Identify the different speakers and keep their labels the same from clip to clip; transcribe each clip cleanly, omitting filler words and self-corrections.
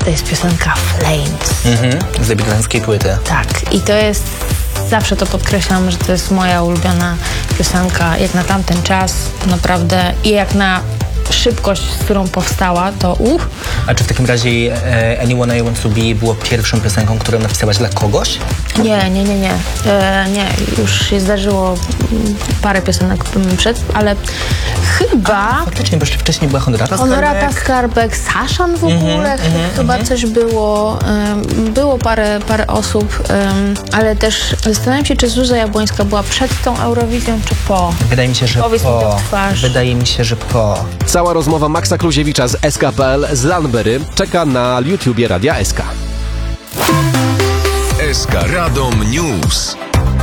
Speaker 1: to jest piosenka Flames.
Speaker 2: Z debiutanckiej płyty.
Speaker 1: Tak, i to jest, zawsze to podkreślam, że to jest moja ulubiona piosenka, jak na tamten czas, naprawdę, i jak na szybkość, z którą powstała, to
Speaker 2: A czy w takim razie Anyone I Want To Be było pierwszą piosenką, którą napisałaś dla kogoś?
Speaker 1: Nie. Nie, już się zdarzyło parę piosenek przed, ale chyba...
Speaker 2: Faktycznie, bo jeszcze wcześniej była
Speaker 1: Honorata Skarbek, Saszan w ogóle, chyba coś było. Było parę osób, ale też zastanawiam się, czy Zuza Jabłońska była przed tą Eurowizją, czy po.
Speaker 2: Wydaje mi się, że
Speaker 1: Powiedz mi
Speaker 2: po.
Speaker 1: tą twarz.
Speaker 2: Wydaje mi się, że po.
Speaker 3: Cała rozmowa Maxa Kluziewicza z SK.pl z Lanbery czeka na YouTubie Radia SK.
Speaker 4: SK Radom News.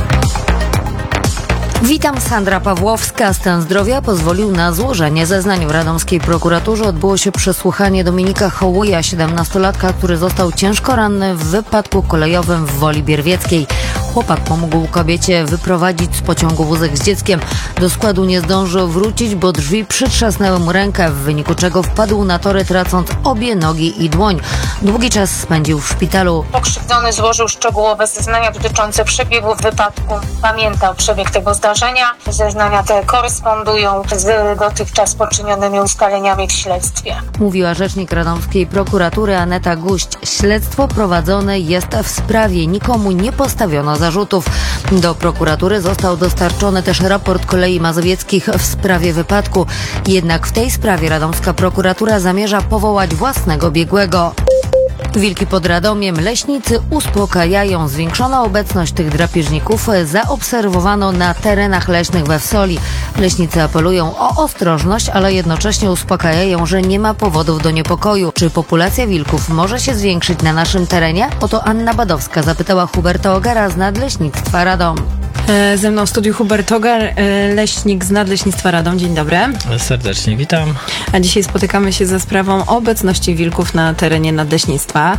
Speaker 5: Witam, Sandra Pawłowska. Stan zdrowia pozwolił na złożenie zeznań w radomskiej prokuraturze. Odbyło się przesłuchanie Dominika Hołuja, 17-latka, który został ciężko ranny w wypadku kolejowym w Woli Bierwieckiej. Chłopak pomógł kobiecie wyprowadzić z pociągu wózek z dzieckiem. Do składu nie zdążył wrócić, bo drzwi przytrzasnęły mu rękę, w wyniku czego wpadł na tory, tracąc obie nogi i dłoń. Długi czas spędził w szpitalu.
Speaker 6: Pokrzywdzony złożył szczegółowe zeznania dotyczące przebiegu wypadku. Pamiętał przebieg tego zdarzenia. Zeznania te korespondują z dotychczas poczynionymi ustaleniami w śledztwie.
Speaker 5: Mówiła rzecznik radomskiej prokuratury Aneta Guść. Śledztwo prowadzone jest w sprawie. Nikomu nie postawiono zarzutów. Do prokuratury został dostarczony też raport Kolei Mazowieckich w sprawie wypadku. Jednak w tej sprawie radomska prokuratura zamierza powołać własnego biegłego. Wilki pod Radomiem. Leśnicy uspokajają. Zwiększoną obecność tych drapieżników zaobserwowano na terenach leśnych we Wsoli. Leśnicy apelują o ostrożność, ale jednocześnie uspokajają, że nie ma powodów do niepokoju. Czy populacja wilków może się zwiększyć na naszym terenie? Oto Anna Badowska zapytała Huberta Ogara z Nadleśnictwa Radom.
Speaker 7: Ze mną w studiu Hubert Ogar, leśnik z Nadleśnictwa Radom. Dzień dobry.
Speaker 8: Serdecznie witam.
Speaker 7: A dzisiaj spotykamy się ze sprawą obecności wilków na terenie Nadleśnictwa.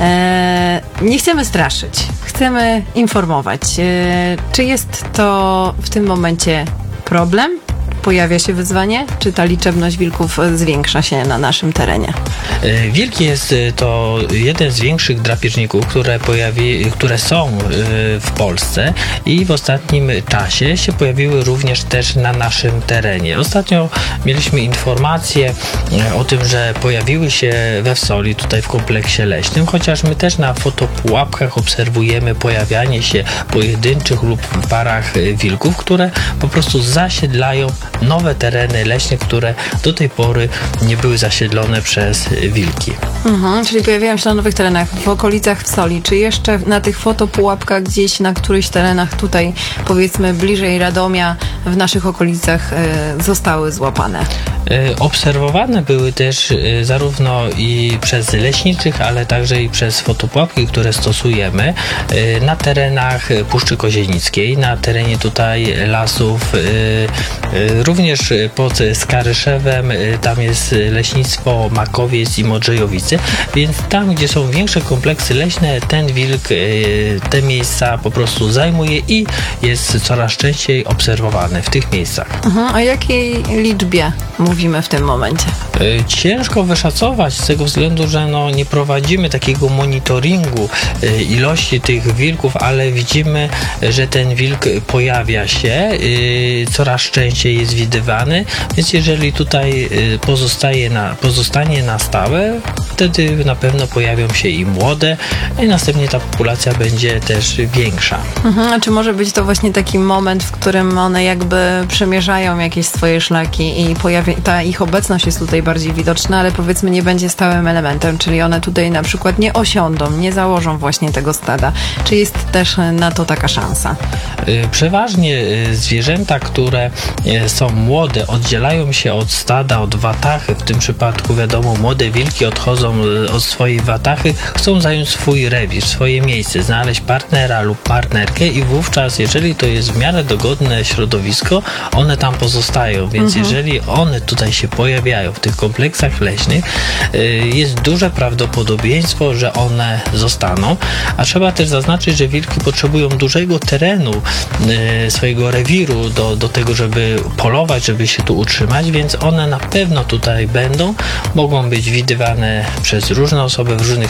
Speaker 7: Nie chcemy straszyć, chcemy informować. Czy jest to w tym momencie problem? Pojawia się wyzwanie? Czy ta liczebność wilków zwiększa się na naszym terenie?
Speaker 8: Wilki jest to jeden z większych drapieżników, które są w Polsce i w ostatnim czasie się pojawiły również też na naszym terenie. Ostatnio mieliśmy informację o tym, że pojawiły się we Wsoli, tutaj w kompleksie leśnym, chociaż my też na fotopułapkach obserwujemy pojawianie się pojedynczych lub w parach wilków, które po prostu zasiedlają nowe tereny leśne, które do tej pory nie były zasiedlone przez wilki.
Speaker 7: Czyli pojawiają się na nowych terenach w okolicach Wsoli. Czy jeszcze na tych fotopułapkach gdzieś na którychś terenach tutaj, powiedzmy bliżej Radomia, w naszych okolicach zostały złapane?
Speaker 8: Obserwowane były też zarówno i przez leśniczych, ale także i przez fotopułapki, które stosujemy na terenach Puszczy Kozienickiej, na terenie tutaj lasów, również pod Skaryszewem, tam jest leśnictwo Makowiec i Modrzejowice, więc tam, gdzie są większe kompleksy leśne, ten wilk te miejsca po prostu zajmuje i jest coraz częściej obserwowany w tych miejscach.
Speaker 7: O jakiej liczbie mówimy w tym momencie?
Speaker 8: Ciężko wyszacować z tego względu, że nie prowadzimy takiego monitoringu ilości tych wilków, ale widzimy, że ten wilk pojawia się, coraz częściej jest widywany, więc jeżeli tutaj pozostanie na stałe, wtedy na pewno pojawią się i młode, i następnie ta populacja będzie też większa.
Speaker 7: A czy może być to właśnie taki moment, w którym one jakby przemierzają jakieś swoje szlaki i ta ich obecność jest tutaj bardziej widoczna, ale powiedzmy nie będzie stałym elementem, czyli one tutaj na przykład nie osiądą, nie założą właśnie tego stada. Czy jest też na to taka szansa?
Speaker 8: Przeważnie zwierzęta, które są młode, oddzielają się od stada, od watachy. W tym przypadku wiadomo, młode wilki odchodzą od swojej watachy, chcą zająć swój rewir, swoje miejsce, znaleźć partnera lub partnerkę i wówczas, jeżeli to jest w miarę dogodne środowisko, one tam pozostają, więc jeżeli one tutaj się pojawiają w tych kompleksach leśnych, jest duże prawdopodobieństwo, że one zostaną, a trzeba też zaznaczyć, że wilki potrzebują dużego terenu swojego rewiru do tego, żeby polować, żeby się tu utrzymać, więc one na pewno tutaj będą, mogą być widywane przez różne osoby w różnych